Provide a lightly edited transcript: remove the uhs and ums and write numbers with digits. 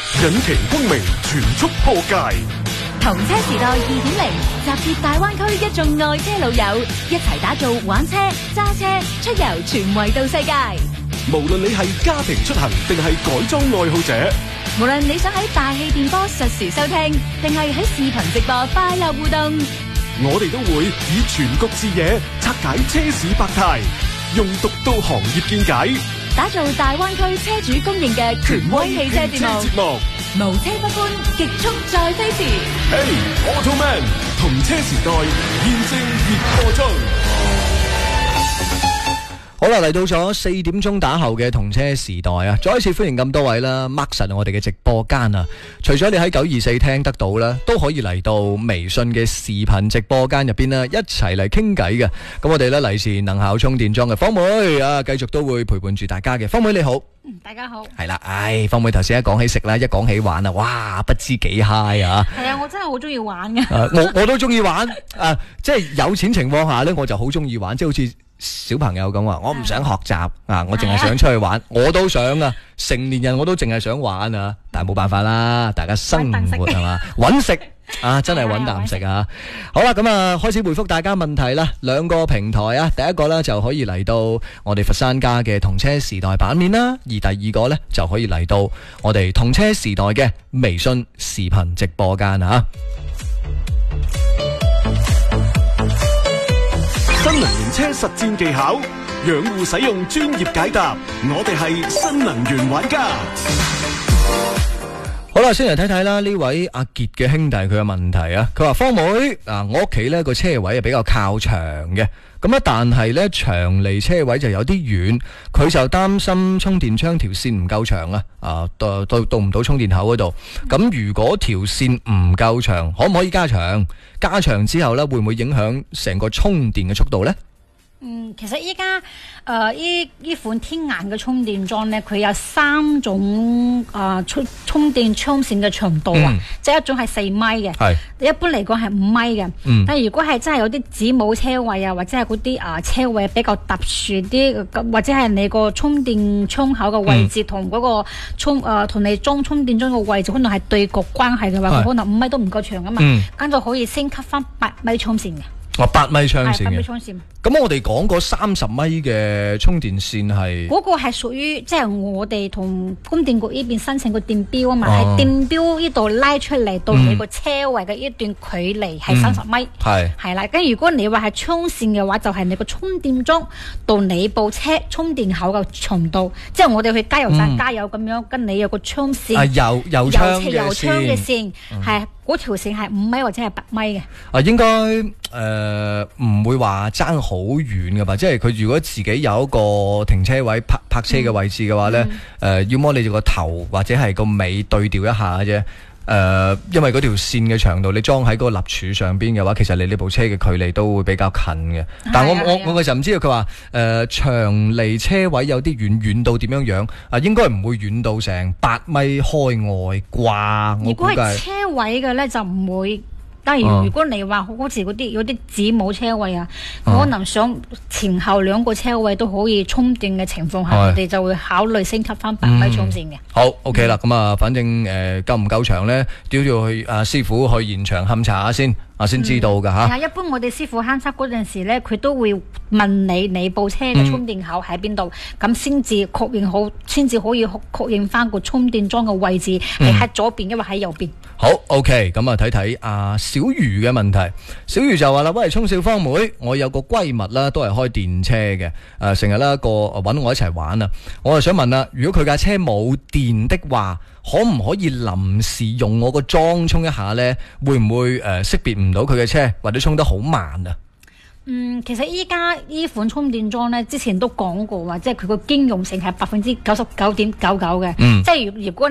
引擎轟鳴，全速破界。 同車時代2.0，集結大灣區一眾愛車老友，一齊打造玩車、揸車、出遊全維度世界。 無論你係家庭出行定係改裝愛好者， 無論你想喺大氣電波實時收聽，定係喺視頻直播快樂互動， 我哋都會以全局視野拆解車市百態，用獨到行業見解， 打造大灣區車主公認嘅權威汽車節目。無車不歡，極速再飛馳。 Hey Automan， 同車時代現正熱播中。 好啦，嚟到咗4點鐘打後嘅同車時代啊！再一次歡迎咁多位啦，mark實我哋嘅直播間啊！除咗你喺924聽得到啦，都可以嚟到微信嘅視頻直播間入邊啦，一齊嚟傾偈嘅。咁我哋咧嚟自能效充電樁嘅方妹啊，繼續都會陪伴住大家嘅。方妹你好。 大家好。 係啦，方妹頭先一講起食啦，一講起玩啊，哇，不知幾 high 啊！ 係啊，我真係好中意玩嘅。 我都中意玩即係有錢情況下咧，我就好中意玩，即係好似小朋友咁話，我唔想學習我淨係想出去玩，我都想啊。成年人我都淨係想玩啊，但係冇辦法啦，大家生活係嘛，揾食真係揾啖食啊！好啦，咁開始回覆大家問題啦。兩個平台啊，第一個呢就可以嚟到我哋佛山家嘅同車時代版面啦，而第二個呢就可以嚟到我哋同車時代嘅微信視頻直播間啊。 新能源車實戰技巧，養護使用專業解答，我哋係新能源玩家。 好啦，先嚟睇睇啦，呢位阿傑嘅兄弟佢嘅問題啊，佢話方妹我屋企呢個車位係比較靠牆嘅，咁但係呢牆離車位就有啲遠，佢就擔心充電槍條線唔夠長到唔到充電口嗰度。咁如果條線唔夠長，可唔可以加長？加長之後呢，會唔會影響成個充電嘅速度呢？ 其實依家呢款天眼嘅充電樁呢，佢有3種充電槍線嘅長度即係一種係4米嘅，一般嚟講係5米嘅。但係如果係真係有啲子母車位啊，或者係嗰啲車位比較特殊啲，或者係你個充電窗口嘅位置同嗰個同你裝充電樁嘅位置可能係對角關係嘅話，佢可能5米都唔夠長噶嘛，咁就可以升級翻8米充線嘅。 8米充線嘅。 8米充線。咁我哋講嗰30米嘅充電線係嗰個係屬於即係我哋同供電局呢邊申請個電表啊嘛，係電表呢度拉出嚟到你個車位嘅一段距離係30米，係啦。咁如果你話係充線嘅話，就係你個充電樁到你部車充電口嘅長度，即係我哋去加油站加油咁樣，跟你有個充線，油槍嘅線，係嗰條線係5米或者係8米嘅。 應該唔會話爭好遠噶吧，即係佢如果自己有一個停車位泊車嘅位置嘅話呢，要麼你就個頭或者係個尾對調一下啫。因為嗰條線嘅長度，你裝喺嗰個立柱上邊嘅話，其實你呢部車嘅距離都會比較近嘅。但係我嗰時唔知道佢話長離車位有啲遠到點樣樣應該唔會遠到成8米開外啩。 如果係車位嘅呢，就唔會。但係如果你話好似嗰啲有啲子母車位可能想前後2個車位都可以充電嘅情況下，我哋就會考慮升級翻8米充線嘅。 好 OK 啦，咁反正夠唔夠長呢？都要去師傅去現場勘查下先。先知道噶吓。 一般我哋師傅勘測嗰陣時咧，佢都會問你部車嘅充電口喺邊度，咁先至確認好，先至可以確認翻個充電樁嘅位置係喺左邊，抑或喺右邊。 好 OK， 咁睇睇小魚嘅問題。小魚就話啦，喂，聰少方妹，我有個閨蜜啦，都係開電車嘅，成日啦搵我一齊玩啊。我就想問啦，如果佢架車冇電的話，可唔可以臨時用我個樁充一下呢？會唔會識別唔到佢嘅車，或者充得好慢啊？ 其實依家呢款充電樁呢，之前都講過話，即係佢個兼容性係99.99%嘅，即係如果